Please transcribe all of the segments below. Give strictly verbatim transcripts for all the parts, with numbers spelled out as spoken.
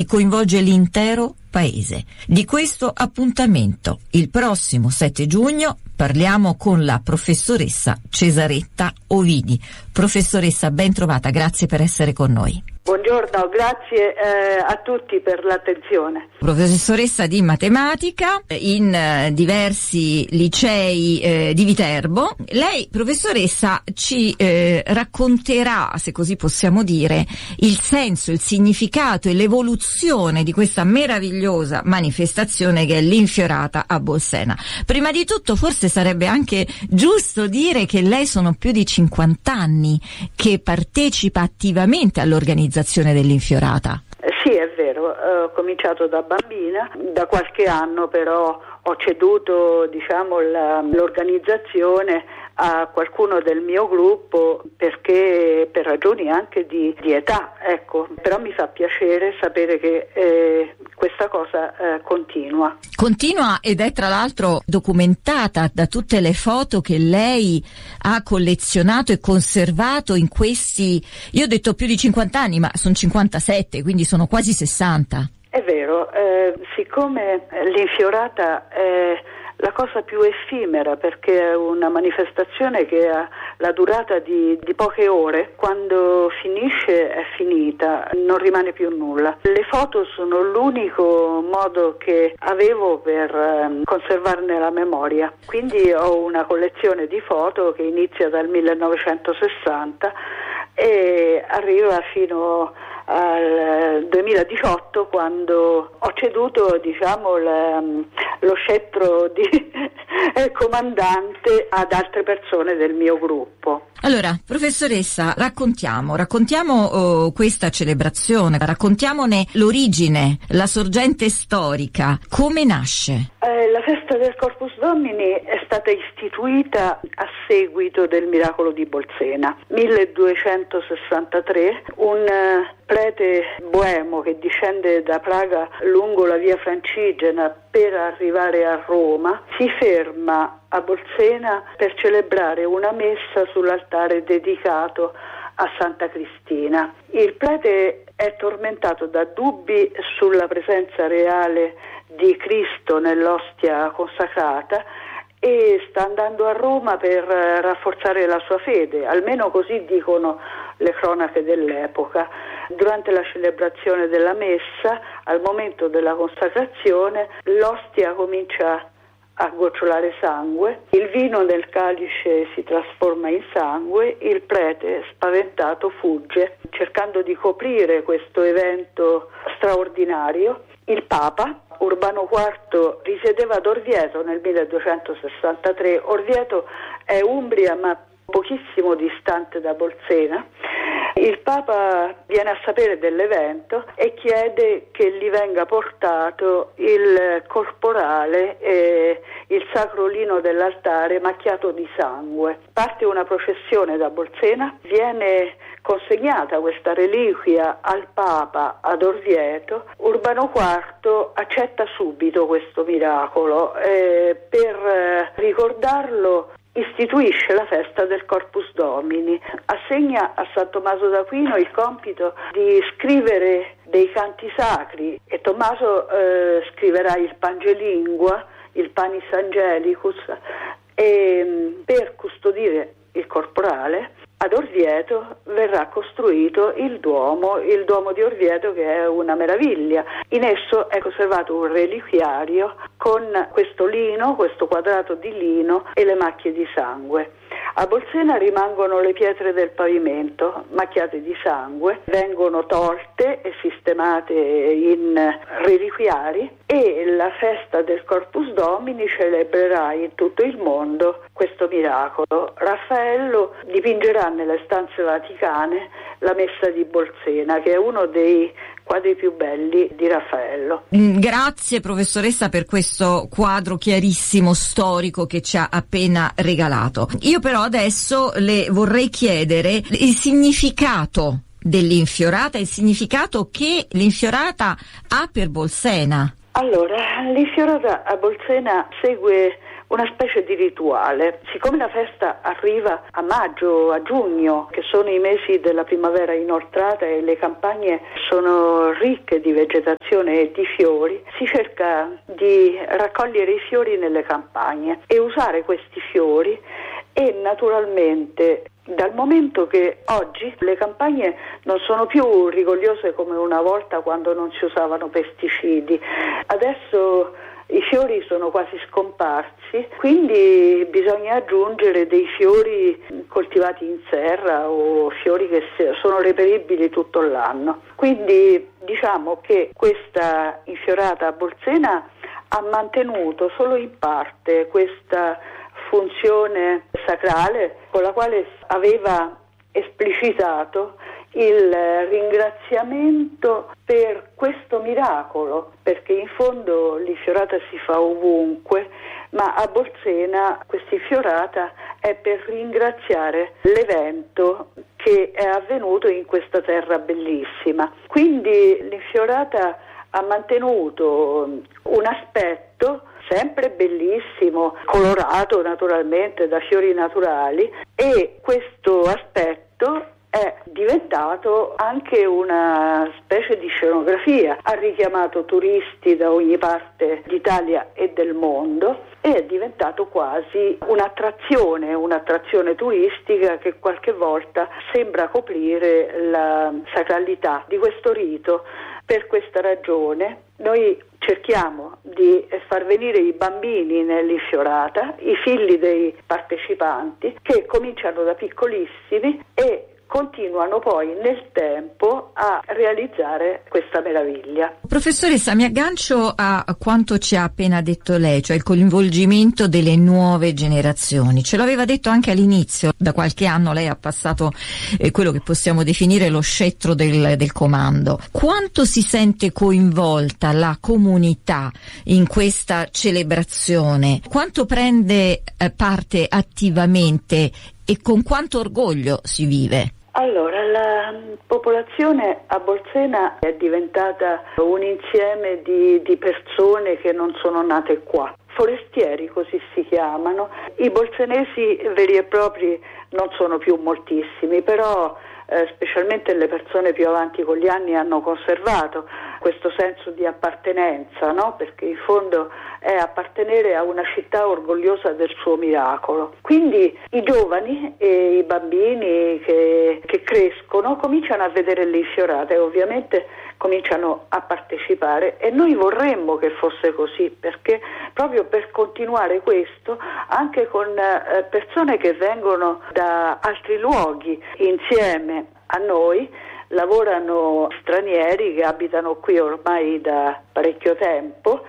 coinvolge l'intero paese. Di questo appuntamento il prossimo sette giugno parliamo con la professoressa Cesaretta Ovidi. Professoressa, ben trovata, grazie per essere con noi. Buongiorno, grazie eh, a tutti per l'attenzione. Professoressa di matematica in eh, diversi licei eh, di Viterbo. Lei, professoressa, ci eh, racconterà, se così possiamo dire, il senso, il significato e l'evoluzione di questa meravigliosa manifestazione che è l'Infiorata a Bolsena. Prima di tutto, forse sarebbe anche giusto dire che lei sono più di cinquanta anni che partecipa attivamente all'organizzazione dell'Infiorata. Eh, sì, è vero, ho cominciato da bambina, da qualche anno però ho ceduto, diciamo, la, l'organizzazione a qualcuno del mio gruppo perché per ragioni anche di, di età, ecco, però mi fa piacere sapere che eh, questa cosa eh, continua. Continua ed è tra l'altro documentata da tutte le foto che lei ha collezionato e conservato in questi, io ho detto più di cinquanta anni, ma sono cinquantasette, quindi sono quasi sessanta. È vero, eh, siccome l'Infiorata è la cosa più effimera perché è una manifestazione che ha la durata di, di poche ore, quando finisce è finita, non rimane più nulla. Le foto sono l'unico modo che avevo per um, conservarne la memoria, quindi ho una collezione di foto che inizia dal millenovecentosessanta e arriva fino al duemiladiciotto, quando ho ceduto, diciamo, le, lo scettro di comandante ad altre persone del mio gruppo. Allora, professoressa, raccontiamo, raccontiamo oh, questa celebrazione, raccontiamone l'origine, la sorgente storica, come nasce? Eh, la festa del Corpus Domini è stata istituita a seguito del miracolo di Bolsena. milleduecentosessantatré, un uh, prete boemo che discende da Praga lungo la via Francigena per arrivare a Roma si ferma a Bolsena per celebrare una messa sull'altare dedicato a Santa Cristina. Il prete è tormentato da dubbi sulla presenza reale di Cristo nell'ostia consacrata e sta andando a Roma per rafforzare la sua fede, almeno così dicono le cronache dell'epoca. Durante la celebrazione della messa, al momento della consacrazione, l'ostia comincia a gocciolare sangue, il vino nel calice si trasforma in sangue, il prete spaventato fugge, cercando di coprire questo evento straordinario. Il Papa Urbano quarto risiedeva ad Orvieto nel milleduecentosessantatré. Orvieto è Umbria, ma pochissimo distante da Bolsena. Il Papa viene a sapere dell'evento e chiede che gli venga portato il corporale e il sacro lino dell'altare macchiato di sangue. Parte una processione da Bolsena, viene consegnata questa reliquia al Papa ad Orvieto. Urbano quarto accetta subito questo miracolo e per ricordarlo istituisce la festa del Corpus Domini, assegna a San Tommaso d'Aquino il compito di scrivere dei canti sacri e Tommaso eh, scriverà il Pangelingua, il Panis Angelicus, e per custodire il corporale ad Orvieto verrà costruito il Duomo, il Duomo di Orvieto, che è una meraviglia. In esso è conservato un reliquiario con questo lino, questo quadrato di lino e le macchie di sangue. A Bolsena rimangono le pietre del pavimento macchiate di sangue, vengono tolte e sistemate in reliquiari e la festa del Corpus Domini celebrerà in tutto il mondo questo miracolo. Raffaello dipingerà nelle stanze vaticane la Messa di Bolsena, che è uno dei quadri più belli di Raffaello. Grazie professoressa per questo quadro chiarissimo, storico, che ci ha appena regalato. Io però adesso le vorrei chiedere il significato dell'Infiorata, il significato che l'Infiorata ha per Bolsena. Allora, l'Infiorata a Bolsena segue una specie di rituale. Siccome la festa arriva a maggio, a giugno, che sono i mesi della primavera inoltrata e le campagne sono ricche di vegetazione e di fiori, si cerca di raccogliere i fiori nelle campagne e usare questi fiori. E naturalmente, dal momento che oggi le campagne non sono più rigogliose come una volta, quando non si usavano pesticidi, adesso i fiori sono quasi scomparsi, quindi bisogna aggiungere dei fiori coltivati in serra o fiori che sono reperibili tutto l'anno. Quindi diciamo che questa infiorata a Bolsena ha mantenuto solo in parte questa funzione sacrale con la quale aveva esplicitato il ringraziamento per questo miracolo, perché in fondo l'infiorata si fa ovunque, ma a Bolsena questa infiorata è per ringraziare l'evento che è avvenuto in questa terra bellissima. Quindi l'infiorata ha mantenuto un aspetto sempre bellissimo, colorato naturalmente da fiori naturali, e questo aspetto è diventato anche una specie di scenografia, ha richiamato turisti da ogni parte d'Italia e del mondo e è diventato quasi un'attrazione, un'attrazione turistica che qualche volta sembra coprire la sacralità di questo rito. Per questa ragione noi cerchiamo di far venire i bambini nell'infiorata, i figli dei partecipanti, che cominciano da piccolissimi e continuano poi nel tempo a realizzare questa meraviglia. Professoressa, mi aggancio a quanto ci ha appena detto lei, cioè il coinvolgimento delle nuove generazioni. Ce l'aveva detto anche all'inizio, da qualche anno lei ha passato eh, quello che possiamo definire lo scettro del, del comando. Quanto si sente coinvolta la comunità in questa celebrazione? Quanto prende eh, parte attivamente e con quanto orgoglio si vive? Allora, la popolazione a Bolsena è diventata un insieme di, di persone che non sono nate qua. Forestieri così si chiamano. I bolsenesi veri e propri non sono più moltissimi, però eh, specialmente le persone più avanti con gli anni hanno conservato questo senso di appartenenza, no? Perché in fondo è appartenere a una città orgogliosa del suo miracolo. Quindi i giovani e i bambini che, che crescono cominciano a vedere l'infiorata e ovviamente cominciano a partecipare, e noi vorremmo che fosse così, perché proprio per continuare questo anche con eh, persone che vengono da altri luoghi insieme a noi, lavorano stranieri che abitano qui ormai da parecchio tempo,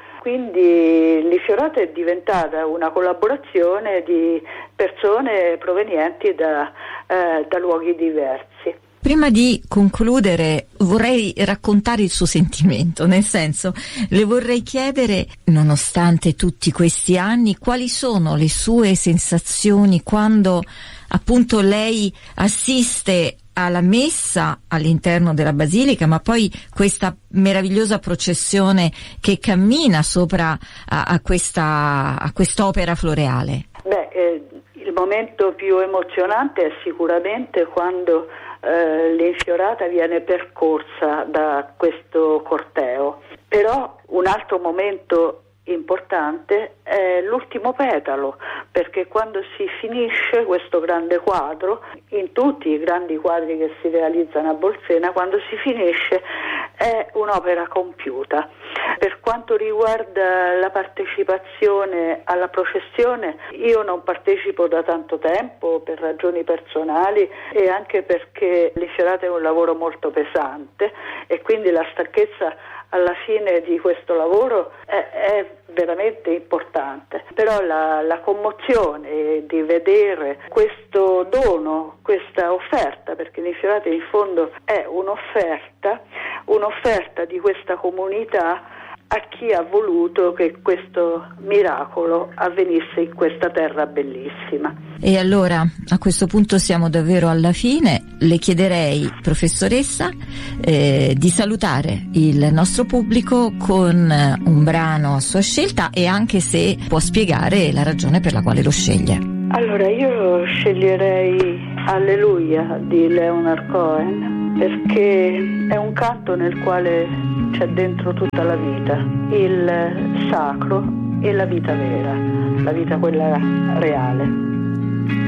quindi l'infiorata è diventata una collaborazione di persone provenienti da, eh, da luoghi diversi. Prima di concludere vorrei raccontare il suo sentimento, nel senso, le vorrei chiedere, nonostante tutti questi anni, quali sono le sue sensazioni quando appunto lei assiste alla messa all'interno della basilica, ma poi questa meravigliosa processione che cammina sopra a, a questa a quest'opera floreale. Beh, eh, il momento più emozionante è sicuramente quando eh, l'infiorata viene percorsa da questo corteo. Però un altro momento importante è l'ultimo petalo, perché quando si finisce questo grande quadro, in tutti i grandi quadri che si realizzano a Bolsena, quando si finisce è un'opera compiuta. Per quanto riguarda la partecipazione alla processione, io non partecipo da tanto tempo per ragioni personali e anche perché l'infiorata è un lavoro molto pesante e quindi la stanchezza alla fine di questo lavoro è, è veramente importante. Però la, la commozione di vedere questo dono, questa offerta, perché l'infiorata in fondo è un'offerta, un'offerta di questa comunità, a chi ha voluto che questo miracolo avvenisse in questa terra bellissima. E allora a questo punto siamo davvero alla fine. Le chiederei, professoressa, eh, di salutare il nostro pubblico con un brano a sua scelta e anche se può spiegare la ragione per la quale lo sceglie. Allora io sceglierei Alleluia di Leonard Cohen, perché è un canto nel quale c'è dentro tutta la vita, il sacro e la vita vera, la vita quella reale.